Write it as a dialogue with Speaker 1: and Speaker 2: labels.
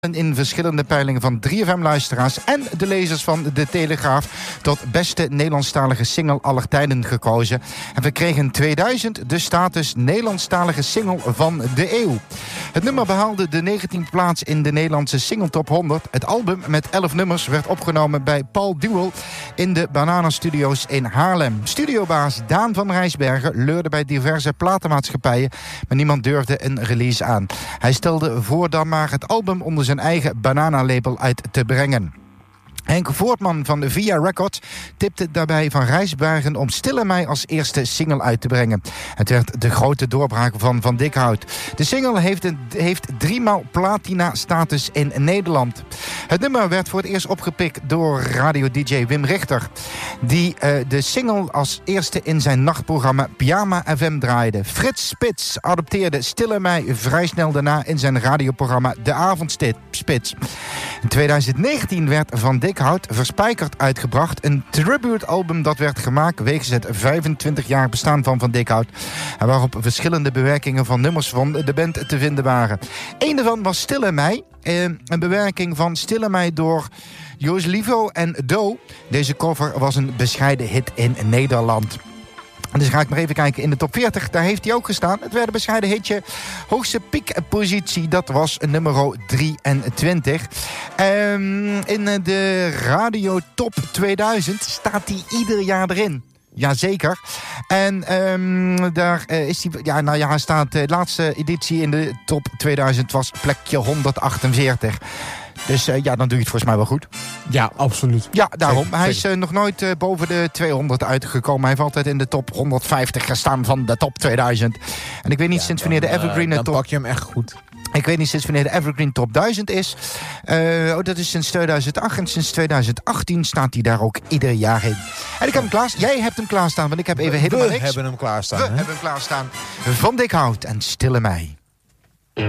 Speaker 1: in verschillende peilingen van 3FM-luisteraars en de lezers van De Telegraaf tot beste Nederlandstalige single aller tijden gekozen. En we kregen in 2000 de status Nederlandstalige single van de eeuw. Het nummer behaalde de 19e plaats in de Nederlandse Single Top 100. Het album met 11 nummers werd opgenomen bij Paul Duel in de Banana Studios in Haarlem. Studiobaas Daan van Rijsbergen leurde bij diverse platenmaatschappijen, maar niemand durfde een release aan. Hij stelde voor dan maar het album onder zijn eigen Banana-label uit te brengen. Henk Voortman van Via Records tipte daarbij Van Rijsbergen om Stille Mij als eerste single uit te brengen. Het werd de grote doorbraak van Van Dikhout. De single heeft 3-maal platina-status in Nederland. Het nummer werd voor het eerst opgepikt door radio-dj Wim Richter, die de single als eerste in zijn nachtprogramma Pyjama FM draaide. Frits Spits adopteerde Stille Mij vrij snel daarna in zijn radioprogramma De Avondspits. In 2019 werd Van Dikhout Verspijkerd uitgebracht. Een tribute-album dat werd gemaakt wegens het 25-jaar bestaan van Van Dikhout. En waarop verschillende bewerkingen van nummers van de band te vinden waren. Eén daarvan was Stille Mij. Een bewerking van Stille Mij door Joost Livo en Do. Deze cover was een bescheiden hit in Nederland. Dus ga ik maar even kijken in de top 40. Daar heeft hij ook gestaan. Het werd een bescheiden hitje. Hoogste piekpositie, dat was nummer 23. In de Radio Top 2000 staat hij ieder jaar erin. Jazeker. En daar is hij... Ja, nou ja, hij staat... De laatste editie in de Top 2000 was plekje 148. Dus dan doe je het volgens mij wel goed.
Speaker 2: Ja, absoluut.
Speaker 1: Ja, daarom. Hij is nog nooit boven de 200 uitgekomen. Hij heeft altijd in de top 150 gestaan van de top 2000. En ik weet niet sinds wanneer de Evergreen...
Speaker 2: Dan pak je hem echt goed.
Speaker 1: Ik weet niet sinds wanneer de Evergreen Top 1000 is. Dat is sinds 2008. En sinds 2018 staat hij daar ook ieder jaar in. En ik heb hem klaarstaan. Jij hebt hem klaarstaan, want ik heb even helemaal niks.
Speaker 2: We hebben hem klaarstaan.
Speaker 1: We hebben hem klaarstaan. Van Dikhout en Stille Mij.